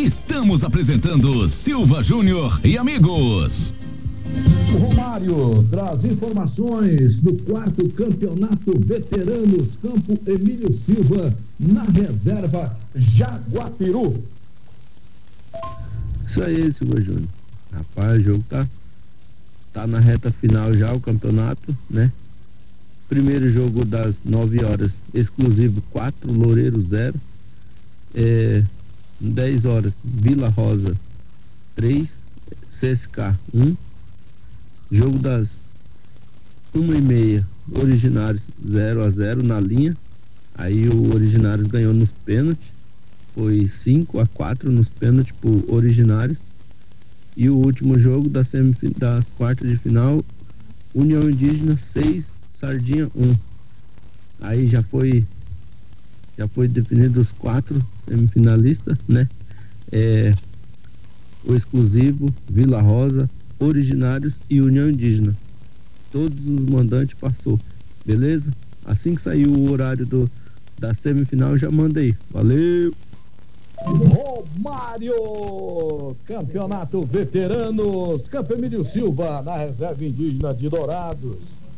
Estamos apresentando Silva Júnior e amigos. O Romário traz informações do 4º Campeonato Veteranos Campo Emílio Silva na reserva Jaguapiru. Isso aí, Silva Júnior. Rapaz, o jogo tá na reta final já, o campeonato, né? Primeiro jogo das 9 horas, exclusivo 4, Loureiro 0. 10 horas, Vila Rosa 3, CSK 1. Jogo das 1h30, Originários 0-0 na linha. Aí o Originários ganhou nos pênaltis. Foi 5-4 nos pênaltis pro Originários. E o último jogo das quartas de final, União Indígena 6, Sardinha 1. Aí já foi definido os 4 semifinalistas, né? O exclusivo, Vila Rosa, Originários e União Indígena. Todos os mandantes passou, beleza? Assim que saiu o horário da semifinal, eu já mandei. Valeu! Romário, Campeonato Veteranos, Campo Emílio Silva, na reserva indígena de Dourados.